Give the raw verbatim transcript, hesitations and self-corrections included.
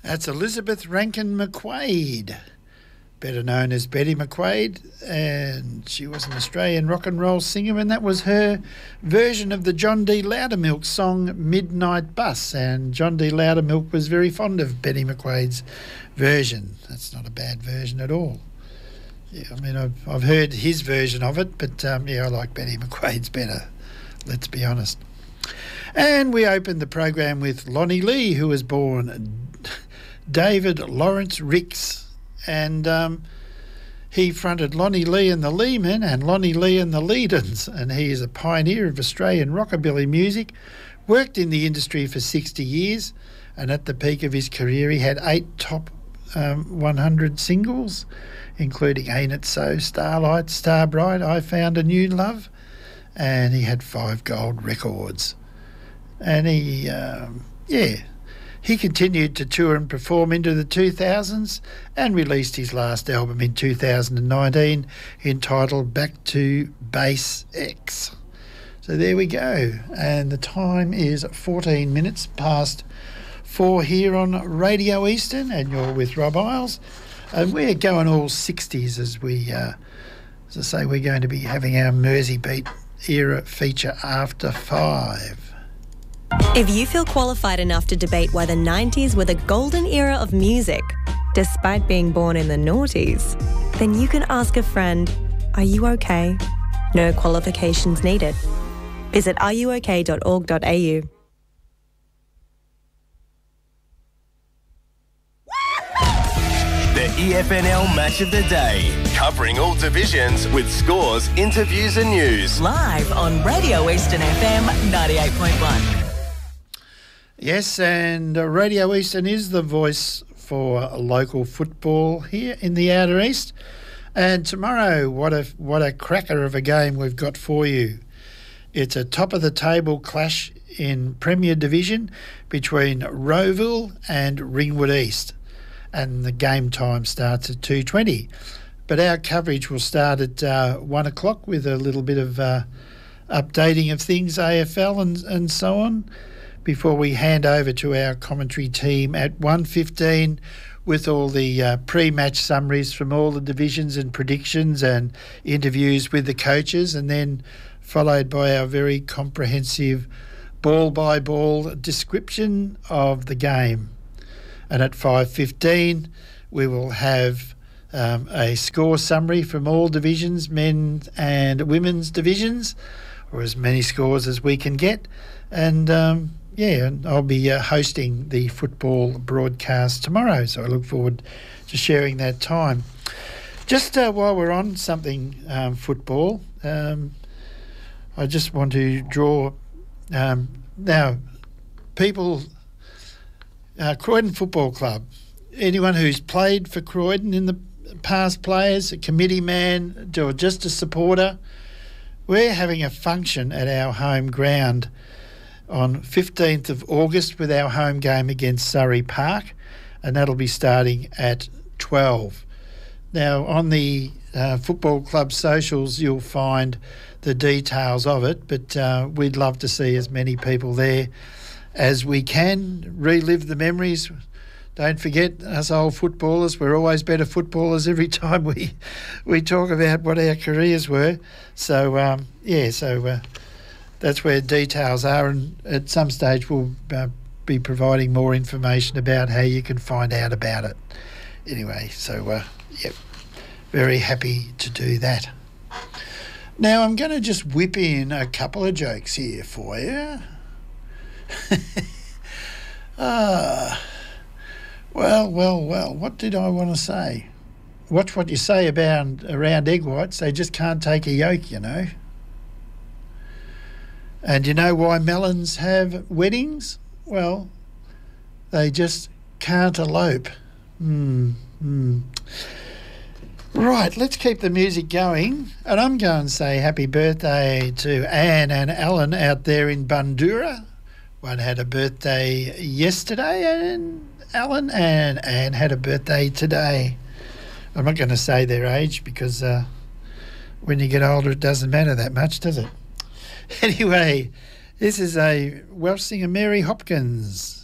That's Elizabeth Rankin McQuaid, better known as Betty McQuaid, and she was an Australian rock and roll singer, and that was her version of the John D. Loudermilk song Midnight Bus, and John D. Loudermilk was very fond of Betty McQuaid's version. That's not a bad version at all. Yeah, I mean, I've, I've heard his version of it, but um, yeah, I like Betty McQuaid's better, let's be honest. And we opened the program with Lonnie Lee, who was born David Lawrence Ricks, and um, he fronted Lonnie Lee and the Leemen and Lonnie Lee and the Leedens, and he is a pioneer of Australian rockabilly music, worked in the industry for sixty years, and at the peak of his career he had eight top um, one hundred singles, including Ain't It So, Starlight, Starbright, I Found a New Love, and he had five gold records. And he, um, yeah... He continued to tour and perform into the two thousands and released his last album in two thousand nineteen entitled Back to Base X. So there we go. And the time is fourteen minutes past four here on Radio Eastern, and you're with Rob Isles. And we're going all sixties as we, uh, as I say, we're going to be having our Mersey Beat era feature after five. If you feel qualified enough to debate why the nineties were the golden era of music, despite being born in the noughties, then you can ask a friend, are you okay? No qualifications needed. Visit are you okay dot org dot a u. The E F N L Match of the Day, covering all divisions with scores, interviews and news. Live on Radio Eastern F M ninety-eight point one. Yes, and uh, Radio Eastern is the voice for local football here in the Outer East. And tomorrow, what a what a cracker of a game we've got for you. It's a top-of-the-table clash in Premier Division between Rowville and Ringwood East. And the game time starts at two twenty. But our coverage will start at uh, one o'clock with a little bit of uh, updating of things, A F L and, and so on, before we hand over to our commentary team at one fifteen with all the uh, pre-match summaries from all the divisions and predictions and interviews with the coaches, and then followed by our very comprehensive ball-by-ball description of the game. And at five fifteen we will have um, a score summary from all divisions, men's and women's divisions, or as many scores as we can get. And um, yeah, I'll be uh, hosting the football broadcast tomorrow, so I look forward to sharing that time. Just uh, while we're on something um, football, um, I just want to draw um, now people. Uh, Croydon Football Club. Anyone who's played for Croydon in the past, players, a committee man, or just a supporter, we're having a function at our home ground on fifteenth of August with our home game against Surrey Park, and that'll be starting at twelve. Now, on the uh, football club socials, you'll find the details of it, but uh, we'd love to see as many people there as we can, relive the memories. Don't forget, us old footballers, we're always better footballers every time we we talk about what our careers were. So, um, yeah, so uh, that's where details are, and at some stage we'll uh, be providing more information about how you can find out about it. Anyway, so, uh, yep, very happy to do that. Now, I'm going to just whip in a couple of jokes here for you. ah, well, well, well, what did I want to say? Watch what you say about around egg whites. They just can't take a yolk, you know. And you know why melons have weddings? Well, they just can't elope. Hmm, hmm. Right, let's keep the music going. And I'm going to say happy birthday to Anne and Alan out there in Bundoora. One had a birthday yesterday, and Alan and Anne had a birthday today. I'm not going to say their age because uh, when you get older it doesn't matter that much, does it? Anyway, this is a Welsh singer, Mary Hopkins.